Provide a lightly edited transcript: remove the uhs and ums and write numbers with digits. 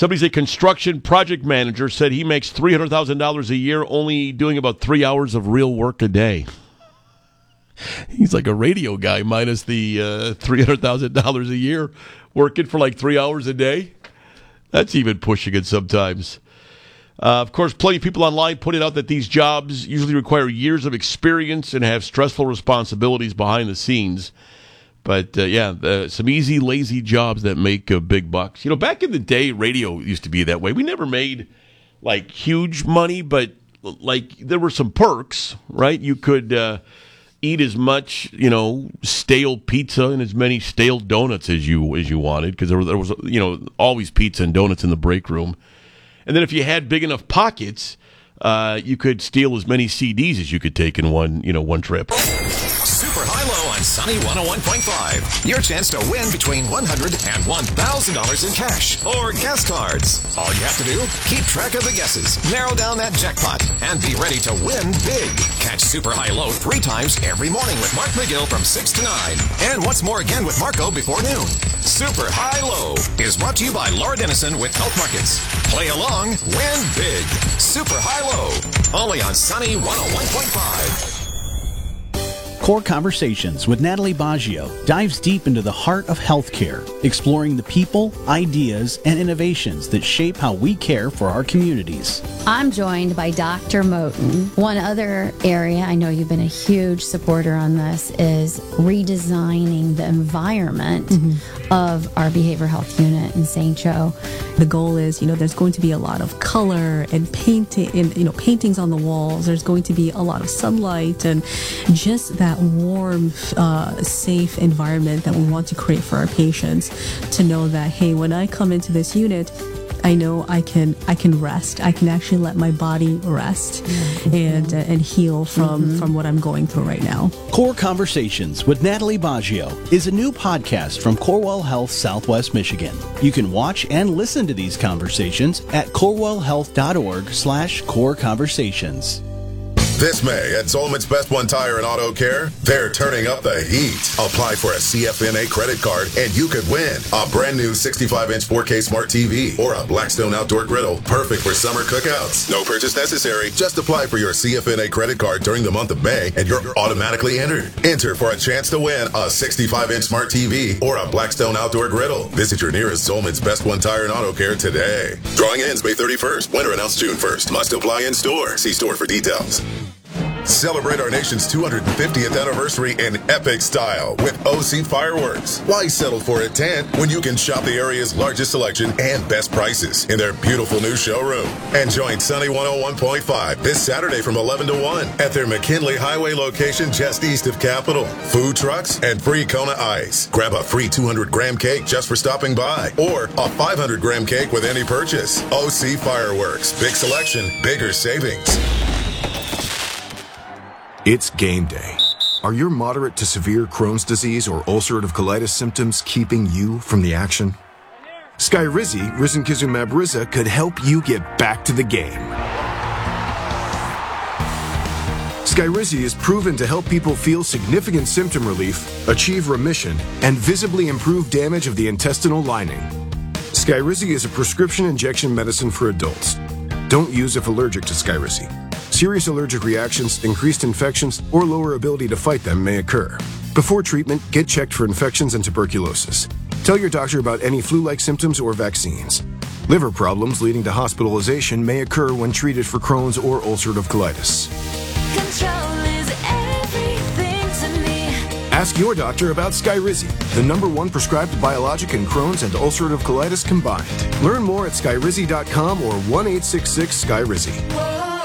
Somebody's a construction project manager, said he makes $300,000 a year only doing about 3 hours of real work a day. He's like a radio guy minus the $300,000 a year, working for like 3 hours a day. That's even pushing it sometimes. Of course, plenty of people online pointed out that these jobs usually require years of experience and have stressful responsibilities behind the scenes. But, some easy, lazy jobs that make big bucks. You know, back in the day, radio used to be that way. We never made, like, huge money, but, like, there were some perks, right? You could eat as much, stale pizza and as many stale donuts as you wanted, because there was, always pizza and donuts in the break room. And then if you had big enough pockets, you could steal as many CDs as you could take in one trip. Super high-low on Sunny 101.5. Your chance to win between $100 and $1,000 in cash or guest cards. All you have to do, keep track of the guesses, narrow down that jackpot, and be ready to win big. Catch Super High-Low 3 times every morning with Mark McGill from 6 to 9. And once more again with Marco before noon. Super High-Low is brought to you by Laura Dennison with Health Markets. Play along, win big. Super High-Low. Only on Sunny 101.5. Core Conversations with Natalie Baggio dives deep into the heart of healthcare, exploring the people, ideas, and innovations that shape how we care for our communities. I'm joined by Dr. Moten. One other area, I know you've been a huge supporter on this, is redesigning the environment of our behavioral health unit in St. Joe. The goal is, there's going to be a lot of color and painting, and paintings on the walls. There's going to be a lot of sunlight and just that warm, safe environment that we want to create for our patients to know that, hey, when I come into this unit, I know I can rest. I can actually let my body rest and heal from what I'm going through right now. Core Conversations with Natalie Baggio is a new podcast from Corewell Health Southwest Michigan. You can watch and listen to these conversations at corewellhealth.org/Core Conversations. This May at Zolman's Best One Tire and Auto Care, they're turning up the heat. Apply for a CFNA credit card and you could win a brand new 65-inch 4K smart TV or a Blackstone outdoor griddle, perfect for summer cookouts. No purchase necessary. Just apply for your CFNA credit card during the month of May and you're automatically entered. Enter for a chance to win a 65-inch smart TV or a Blackstone outdoor griddle. Visit your nearest Zolman's Best One Tire and Auto Care today. Drawing ends May 31st. Winner announced June 1st. Must apply in store. See store for details. Celebrate our nation's 250th anniversary in epic style with OC Fireworks. Why settle for a tent when you can shop the area's largest selection and best prices in their beautiful new showroom? And join Sunny 101.5 this Saturday from 11 to 1 at their McKinley Highway location just east of Capitol. Food trucks and free Kona Ice. Grab a free 200-gram cake just for stopping by or a 500-gram cake with any purchase. OC Fireworks. Big selection, bigger savings. It's game day. Are your moderate to severe Crohn's disease or ulcerative colitis symptoms keeping you from the action? Skyrizi, risankizumab Riza, could help you get back to the game. Skyrizi is proven to help people feel significant symptom relief, achieve remission, and visibly improve damage of the intestinal lining. Skyrizi is a prescription injection medicine for adults. Don't use if allergic to Skyrizi. Serious allergic reactions, increased infections, or lower ability to fight them may occur. Before treatment, get checked for infections and tuberculosis. Tell your doctor about any flu-like symptoms or vaccines. Liver problems leading to hospitalization may occur when treated for Crohn's or ulcerative colitis. Control is everything to me. Ask your doctor about Skyrizi, the #1 prescribed biologic in Crohn's and ulcerative colitis combined. Learn more at skyrizi.com or 1-866-SKYRIZI.